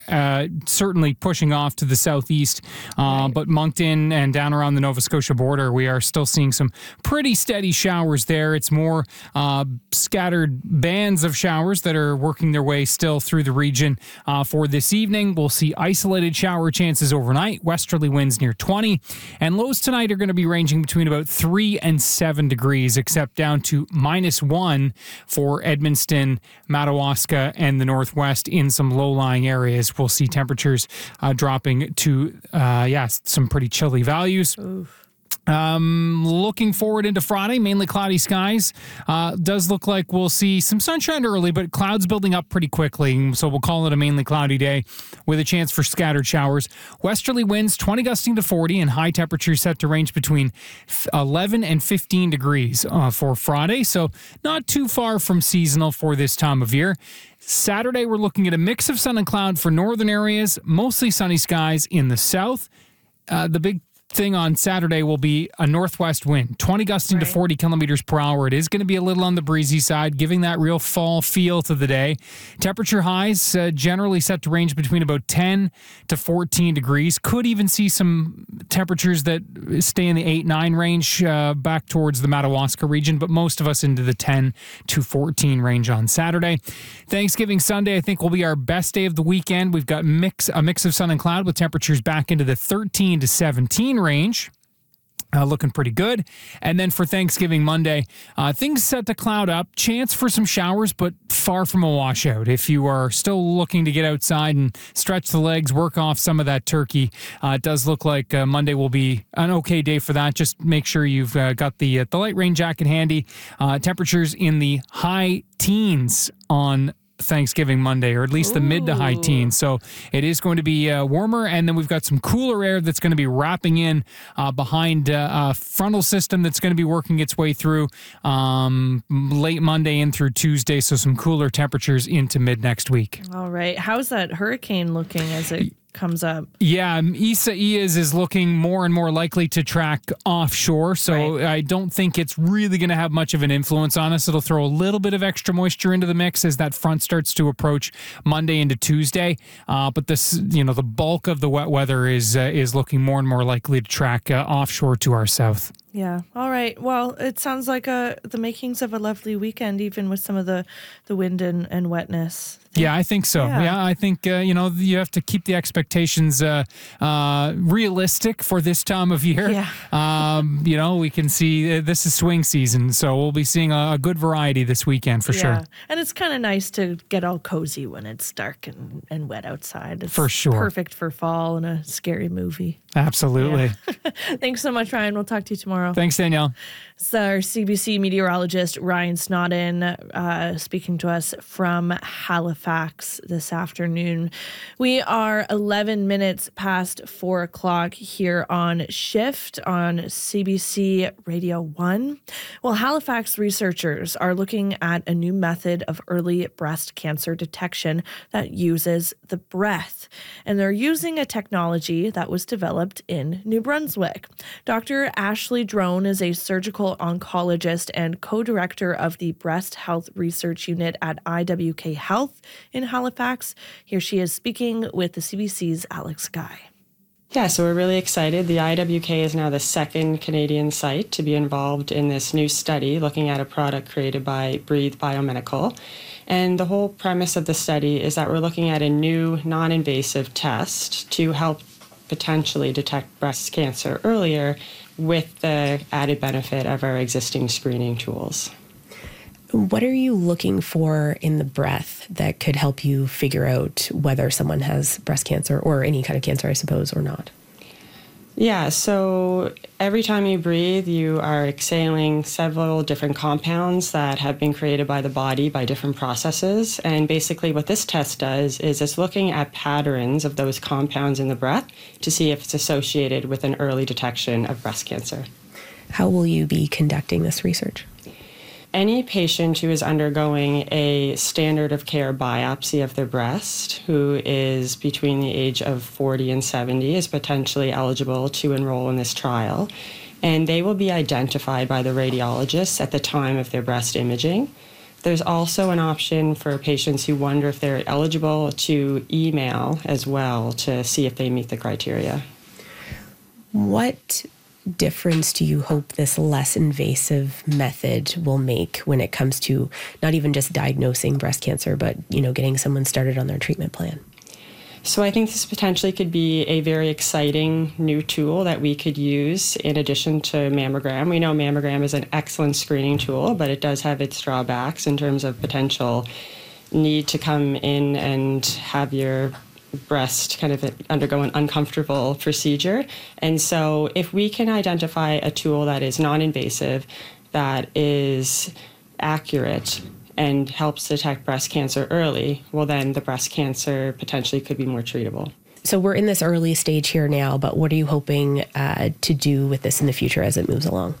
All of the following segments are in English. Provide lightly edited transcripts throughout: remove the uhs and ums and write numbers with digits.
certainly pushing off to the southeast, but Moncton and down around the Nova Scotia border, we are still seeing some pretty steady showers there. It's more scattered bands of showers that are working their way still through the region for this evening. We'll see isolated shower chances overnight, westerly winds near 20, and lows tonight are going to be ranging between about 3 and 7 degrees, except down to -1 for Edmundston, Madawaska, and the Northwest in some low-lying areas. We'll see temperatures dropping to, some pretty chilly values. Oof. Looking forward into Friday, mainly cloudy skies. Does look like we'll see some sunshine early, but clouds building up pretty quickly. So we'll call it a mainly cloudy day with a chance for scattered showers. Westerly winds 20 gusting to 40 and high temperatures set to range between 11 and 15 degrees for Friday. So not too far from seasonal for this time of year. Saturday, we're looking at a mix of sun and cloud for northern areas, mostly sunny skies in the south. The big thing on Saturday will be a northwest wind, 20 gusting to 40 kilometers per hour. It is going to be a little on the breezy side, giving that real fall feel to the day. Temperature highs generally set to range between about 10 to 14 degrees. Could even see some temperatures that stay in the 8-9 range back towards the Madawaska region, but most of us into the 10 to 14 range on Saturday. Thanksgiving Sunday, I think, will be our best day of the weekend. We've got a mix of sun and cloud with temperatures back into the 13 to 17 range. Looking pretty good. And then for Thanksgiving Monday, things set to cloud up. Chance for some showers, but far from a washout. If you are still looking to get outside and stretch the legs, work off some of that turkey, it does look like Monday will be an okay day for that. Just make sure you've got the light rain jacket handy. Temperatures in the high teens on Thanksgiving Monday, or at least the mid to high teens. So it is going to be warmer, and then we've got some cooler air that's going to be wrapping in behind a frontal system that's going to be working its way through late Monday in through Tuesday. So some cooler temperatures into mid next week. All right. How's that hurricane looking as it comes up? Yeah, Isaias is looking more and more likely to track offshore, so I don't think it's really going to have much of an influence on us. It'll throw a little bit of extra moisture into the mix as that front starts to approach Monday into Tuesday. But this, the bulk of the wet weather is looking more and more likely to track offshore to our south. Yeah. All right. Well, it sounds like the makings of a lovely weekend, even with some of the wind and wetness. Yeah, I think so. Yeah, I think, you have to keep the expectations realistic for this time of year. Yeah. We can see this is swing season, so we'll be seeing a good variety this weekend for sure. And it's kind of nice to get all cozy when it's dark and wet outside. It's for sure. Perfect for fall and a scary movie. Absolutely. Yeah. Thanks so much, Ryan. We'll talk to you tomorrow. Thanks, Danielle. It's our CBC meteorologist, Ryan Snodden, speaking to us from Halifax this afternoon. We are 11 minutes past 4 o'clock here on Shift on CBC Radio 1. Well, Halifax researchers are looking at a new method of early breast cancer detection that uses the breath. And they're using a technology that was developed in New Brunswick. Dr. Ashley Drone is a surgical oncologist and co-director of the Breast Health Research Unit at IWK Health in Halifax. Here she is speaking with the CBC's Alex Guy. Yeah, so we're really excited. The IWK is now the second Canadian site to be involved in this new study looking at a product created by Breathe Biomedical. And the whole premise of the study is that we're looking at a new non-invasive test to help potentially detect breast cancer earlier with the added benefit of our existing screening tools. What are you looking for in the breath that could help you figure out whether someone has breast cancer or any kind of cancer, I suppose, or not? Yeah, so every time you breathe, you are exhaling several different compounds that have been created by the body by different processes. And basically what this test does is it's looking at patterns of those compounds in the breath to see if it's associated with an early detection of breast cancer. How will you be conducting this research? Any patient who is undergoing a standard of care biopsy of their breast, who is between the age of 40 and 70, is potentially eligible to enroll in this trial. And they will be identified by the radiologists at the time of their breast imaging. There's also an option for patients who wonder if they're eligible to email as well to see if they meet the criteria. What difference do you hope this less invasive method will make when it comes to not even just diagnosing breast cancer, but, getting someone started on their treatment plan? So I think this potentially could be a very exciting new tool that we could use in addition to mammogram. We know mammogram is an excellent screening tool, but it does have its drawbacks in terms of potential need to come in and have your breast kind of undergo an uncomfortable procedure. And so if we can identify a tool that is non-invasive, that is accurate, and helps detect breast cancer early, well, then the breast cancer potentially could be more treatable. So we're in this early stage here now, but what are you hoping to do with this in the future as it moves along?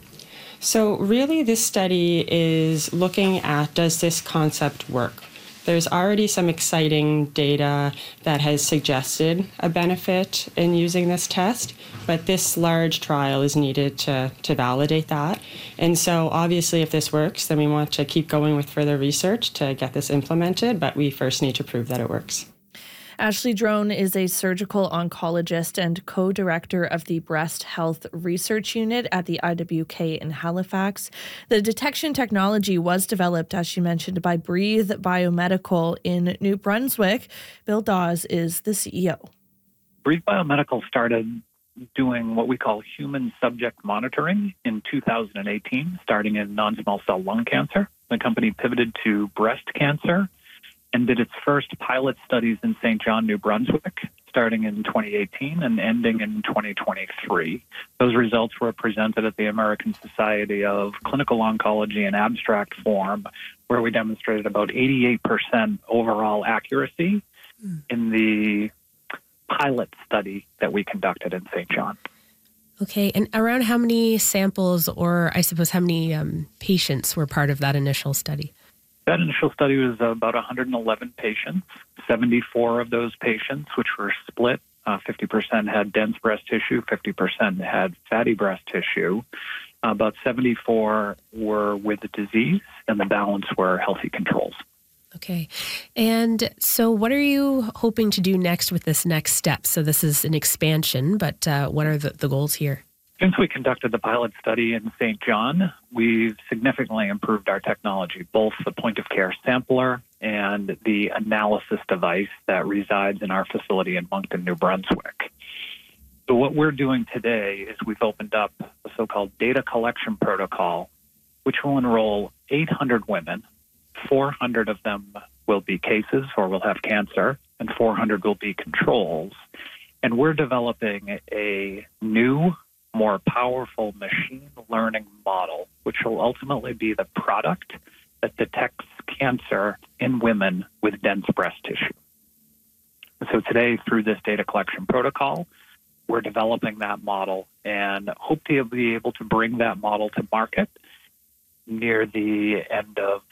So really this study is looking at, does this concept work? There's already some exciting data that has suggested a benefit in using this test, but this large trial is needed to validate that. And so obviously if this works, then we want to keep going with further research to get this implemented, but we first need to prove that it works. Ashley Drone is a surgical oncologist and co-director of the Breast Health Research Unit at the IWK in Halifax. The detection technology was developed, as she mentioned, by Breathe Biomedical in New Brunswick. Bill Dawes is the CEO. Breathe Biomedical started doing what we call human subject monitoring in 2018, starting in non-small cell lung cancer. The company pivoted to breast cancer and did its first pilot studies in St. John, New Brunswick, starting in 2018 and ending in 2023. Those results were presented at the American Society of Clinical Oncology in abstract form, where we demonstrated about 88% overall accuracy in the pilot study that we conducted in St. John. Okay, and around how many samples, or I suppose how many patients were part of that initial study? That initial study was about 111 patients. 74 of those patients, which were split, 50% had dense breast tissue, 50% had fatty breast tissue. About 74 were with the disease, and the balance were healthy controls. Okay. And so what are you hoping to do next with this next step? So this is an expansion, but what are the goals here? Since we conducted the pilot study in St. John, we've significantly improved our technology, both the point-of-care sampler and the analysis device that resides in our facility in Moncton, New Brunswick. So what we're doing today is we've opened up a so-called data collection protocol, which will enroll 800 women. 400 of them will be cases or will have cancer, and 400 will be controls. And we're developing a new, more powerful machine learning model, which will ultimately be the product that detects cancer in women with dense breast tissue. So today, through this data collection protocol, we're developing that model and hope to be able to bring that model to market near the end of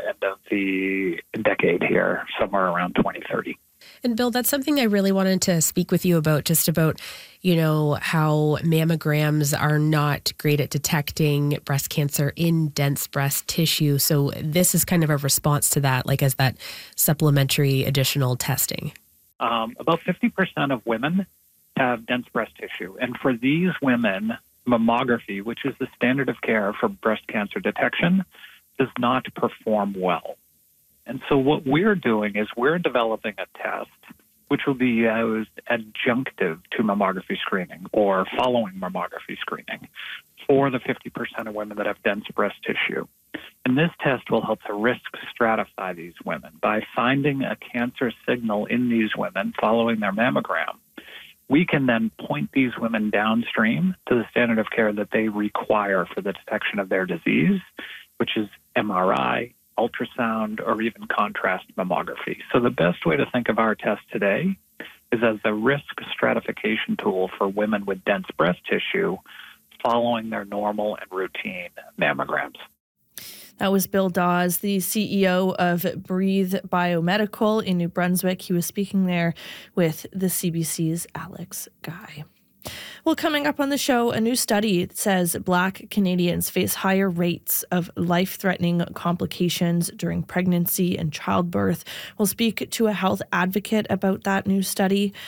the decade here, somewhere around 2030. And Bill, that's something I really wanted to speak with you about, just about, how mammograms are not great at detecting breast cancer in dense breast tissue. So this is kind of a response to that, like as that supplementary additional testing. About 50% of women have dense breast tissue. And for these women, mammography, which is the standard of care for breast cancer detection, does not perform well. And so what we're doing is we're developing a test which will be used adjunctive to mammography screening or following mammography screening for the 50% of women that have dense breast tissue. And this test will help to risk stratify these women by finding a cancer signal in these women following their mammogram. We can then point these women downstream to the standard of care that they require for the detection of their disease, which is MRI, ultrasound, or even contrast mammography. So the best way to think of our test today is as a risk stratification tool for women with dense breast tissue following their normal and routine mammograms. That was Bill Dawes, the CEO of Breathe Biomedical in New Brunswick. He was speaking there with the CBC's Alex Guy. Well, coming up on the show, a new study says Black Canadians face higher rates of life-threatening complications during pregnancy and childbirth. We'll speak to a health advocate about that new study.